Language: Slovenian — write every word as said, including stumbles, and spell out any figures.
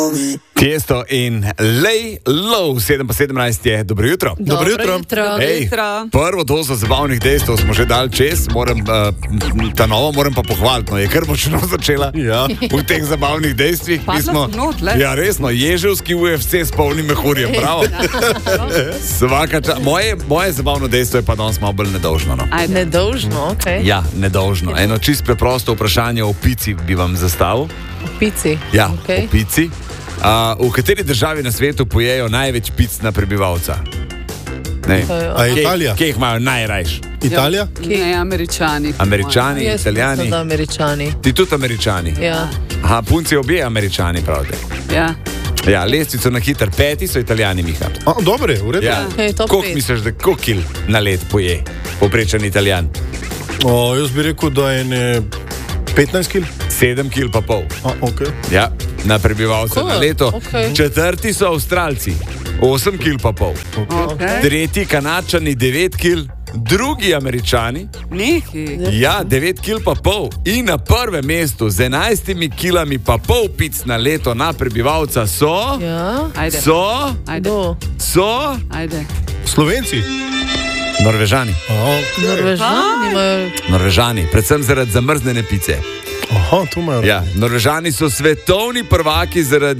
Tiesto in Lay Low, sedem pa sedemnajst je. Dobro jutro. Dobro jutro. jutro. Ej, prvo dozo zabavnih dejstev smo že dali čez, moram, uh, ta novo moram pa pohvaliti, no, je kar močno začela Ja. v teh zabavnih dejstvih. Mi smo, ja, resno, ježevski U F C s polnim mehurjem, bravo. Svaka ča, moje, moje zabavno dejstvo je pa danes malo bolj nedolžno. No. Nedolžno, ok. Ja, nedolžno. Eno čisto preprosto vprašanje o pici bi vam zastavil. O pici. Ja, okay. o pici. Uh, v kateri državi na svetu pojejo največ pic na prebivalca? Ne. A je Italija? Kje jih imajo najrajš? Italija? Ne, Američani. Američani, Jaz Italijani. mislim, da Američani. Ti tudi Američani? Ja. Aha, punci obje Američani, pravite. Ja. Ja, lestvico na hiter peti so Italijani, Miha. A, dobre, v redu. Ja. Okay, top Koliko pet. misliš, da koliko kil na let poje povprečen Italijan? O, jaz bi rekel, da je ne petnajst kil. Sedem kil pa pol. A, ok. Ja, na prebivalca Cool, na leto. okay. Četrti so Avstralci, osem kil pa pol. Okay. Tretji Kanadčani, devet kil. Drugi Američani, Neki. ja, devet kil pa pol. In na prvem mestu z enajstimi kilami pa pol pic na leto na prebivalca so... Ja. Ajde. So... Ajde. Do. So... Ajde. Slovenci? Norvežani. A, okay. Norvežani imajo... Norvežani, predvsem zaradi zamrznjene pice. Aha, tu imajo. Ja, Norvežani so svetovni prvaki zaradi